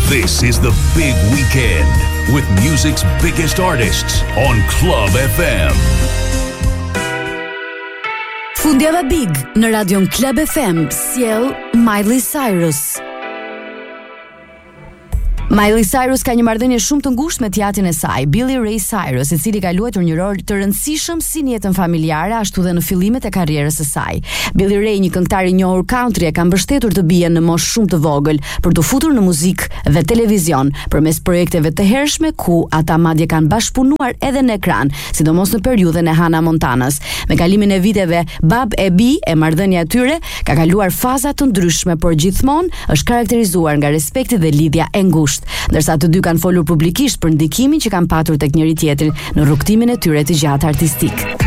This is the big weekend with music's biggest artists on Club FM. Fundjava Big në radion Club FM sjell Miley Cyrus. Miley Cyrus ka një marrëdhënie shumë të ngushtë me teatrin e saj, Billy Ray Cyrus, i cili ka luajtur një rol të rëndësishëm si në jetën familjare ashtu dhe në fillimet e karrierës së saj. Billy Ray, një këngëtar i njohur country, e ka mbështetur të bien në moshë shumë të vogël për të futur në muzikë dhe televizion përmes projekteve të hershme ku ata madje kanë bashkëpunuar edhe në ekran, sidomos në periudhën e Hannah Montanas. Me kalimin e viteve, Bab e Bi e marrëdhënia e tyre ka kaluar faza të ndryshme, por gjithmonë është karakterizuar nga respekti dhe lidhja e ngushtë. Ndërsa të dy kanë folur publikisht për ndikimin që kanë patur tek njëri tjetri në rrugtimin e tyre të gjatë artistik.